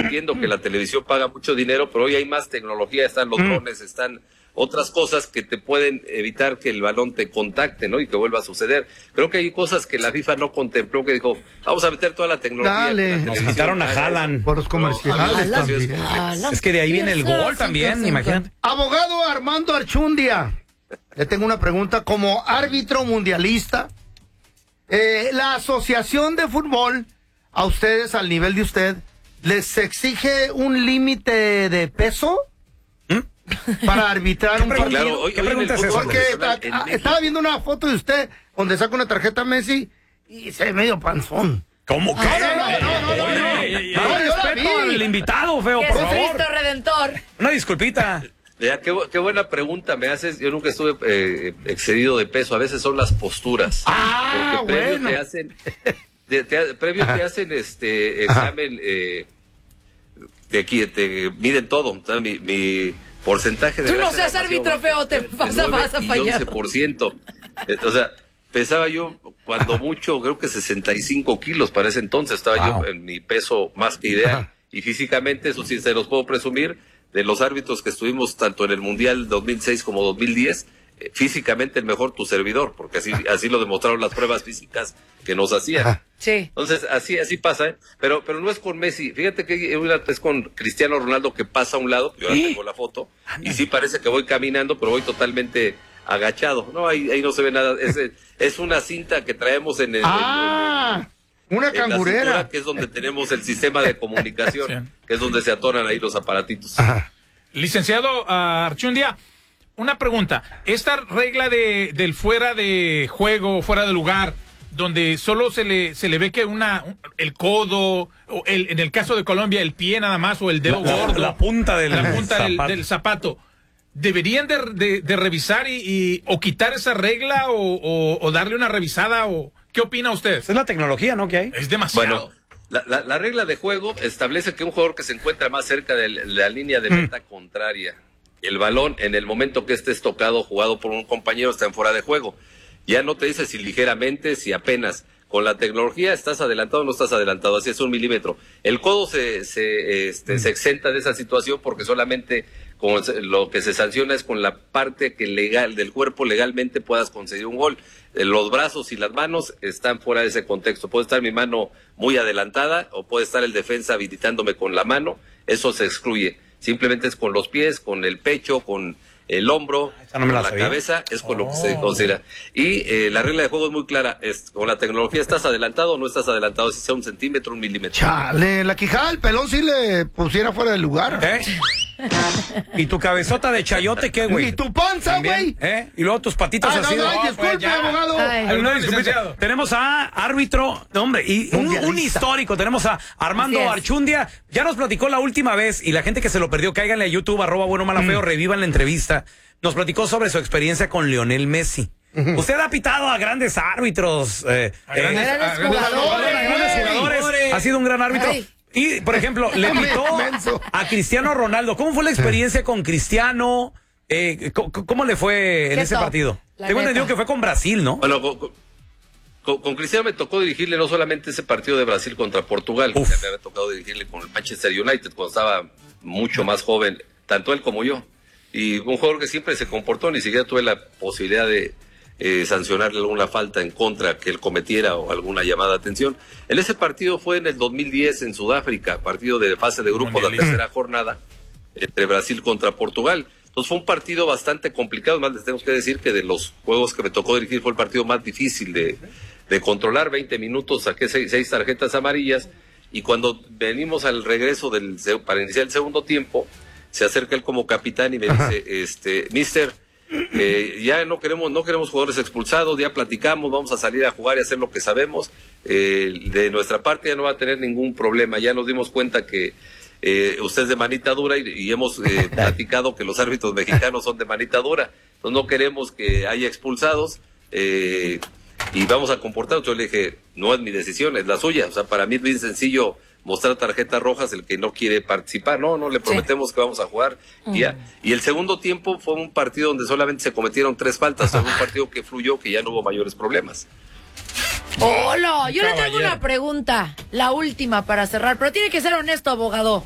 entiendo que la televisión paga mucho dinero, pero hoy hay más tecnología, están los drones, están otras cosas que te pueden evitar que el balón te contacte, ¿no? Y que vuelva a suceder. Creo que hay cosas que la FIFA no contempló, que dijo, vamos a meter toda la tecnología. Dale. Nos quitaron a Haaland. Por los comerciales también. Es que de ahí viene el gol también, imagínate. Abogado Armando Archundia, le tengo una pregunta. Como árbitro mundialista, la asociación de fútbol, a ustedes, al nivel de usted, ¿les exige un límite de peso? Para arbitrar un partido. Claro, ¿Qué pregunta es esa? Porque estaba viendo una foto de usted donde saca una tarjeta Messi y se ve medio panzón. ¿Cómo que? No, respeto al invitado, feo, por favor. Jesucristo Redentor. Una disculpita. Ya, qué buena pregunta me haces. Yo nunca estuve excedido de peso. A veces son las posturas. Porque previo bueno. previo te hacen examen te miden todo. Entonces, mi porcentaje de Tú no grasa seas era árbitro feo, te vas a fallar. 11%. O sea, pesaba yo cuando mucho, creo que 65 kilos para ese entonces. Estaba yo en mi peso más que ideal. Y físicamente, eso sí se los puedo presumir, de los árbitros que estuvimos tanto en el Mundial 2006 como 2010, físicamente el mejor tu servidor, porque así lo demostraron las pruebas físicas que nos hacían. Sí. Entonces, así pasa, ¿eh? Pero no es con Messi. Fíjate que es con Cristiano Ronaldo, que pasa a un lado, yo ahora tengo la foto, y sí parece que voy caminando, pero voy totalmente agachado. No, ahí no se ve nada. Es una cinta que traemos en el... Una en cangurera. la cintura, que es donde tenemos el sistema de comunicación, que es donde se atoran ahí los aparatitos. Licenciado Archundia, una pregunta. Esta regla del fuera de juego, fuera de lugar, donde solo se le ve que el codo, o en el caso de Colombia, el pie nada más, o el dedo gordo. La punta del zapato. ¿Deberían de revisar o quitar esa regla o darle una revisada? O ¿qué opina usted? Es la tecnología, ¿no? Que hay. Es demasiado. Bueno, la regla de juego establece que un jugador que se encuentra más cerca de la línea de meta contraria, el balón, en el momento que estés tocado, jugado por un compañero, está en fuera de juego. Ya no te dice si ligeramente, si apenas. Con la tecnología estás adelantado o no estás adelantado, así es 1 milímetro. El codo se exenta de esa situación porque solamente lo que se sanciona es con la parte que legal del cuerpo legalmente puedas conseguir un gol. Los brazos y las manos están fuera de ese contexto. Puede estar mi mano muy adelantada o puede estar el defensa habilitándome con la mano, eso se excluye. Simplemente es con los pies, con el pecho, con el hombro, con la cabeza, es con lo que se considera. Y la regla de juego es muy clara, con la tecnología estás adelantado o no estás adelantado, si sea 1 centímetro, 1 milímetro. Chale, la quijada del pelón si le pusiera fuera del lugar. ¿Y tu cabezota de chayote qué, güey? ¿Y tu panza, güey? Y luego tus patitas así. Disculpe, abogado. Licenciado. Tenemos a árbitro, hombre, y un histórico. Tenemos a Armando Archundia. Ya nos platicó la última vez, y la gente que se lo perdió, cáiganle a YouTube, @buenomalafeo, revivan la entrevista. Nos platicó sobre su experiencia con Lionel Messi. Usted ha pitado a grandes árbitros, grandes jugadores. Ha sido un gran árbitro. Y, por ejemplo, le pitó a Cristiano Ronaldo. ¿Cómo fue la experiencia con Cristiano? ¿Cómo le fue en ese partido? Tengo entendido que fue con Brasil, ¿no? Bueno, con Cristiano me tocó dirigirle no solamente ese partido de Brasil contra Portugal, que me había tocado dirigirle con el Manchester United cuando estaba mucho más joven, tanto él como yo. Y un jugador que siempre se comportó, ni siquiera tuve la posibilidad de sancionarle alguna falta en contra que él cometiera o alguna llamada de atención. En ese partido fue en el 2010 en Sudáfrica, partido de fase de grupo, la tercera jornada, entre Brasil contra Portugal. Entonces fue un partido bastante complicado, más les tengo que decir que de los juegos que me tocó dirigir fue el partido más difícil de controlar. 20 minutos, saqué 6 tarjetas amarillas, y cuando venimos al regreso para iniciar el segundo tiempo, se acerca él como capitán y me dice, mister, ya no queremos jugadores expulsados, ya platicamos, vamos a salir a jugar y hacer lo que sabemos, de nuestra parte ya no va a tener ningún problema, ya nos dimos cuenta que usted es de manita dura y hemos platicado que los árbitros mexicanos son de manita dura, entonces no queremos que haya expulsados y vamos a comportarnos. Yo le dije, no es mi decisión, es la suya, o sea, para mí es bien sencillo mostrar tarjetas rojas el que no quiere participar. No le prometemos que vamos a jugar. Y el segundo tiempo fue un partido donde solamente se cometieron 3 faltas, fue un partido que fluyó, que ya no hubo mayores problemas. Hola, yo le tengo una pregunta, la última para cerrar, pero tiene que ser honesto, abogado.